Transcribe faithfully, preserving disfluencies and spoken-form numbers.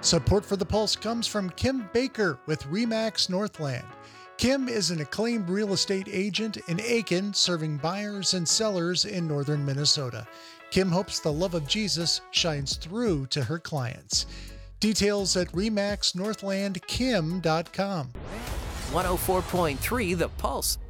Support for the Pulse comes from Kim Baker with Remax Northland. Kim is an acclaimed real estate agent in Aiken, serving buyers and sellers in northern Minnesota. Kim hopes the love of Jesus shines through to her clients. Details at remax northland kim dot com. one oh four point three The Pulse.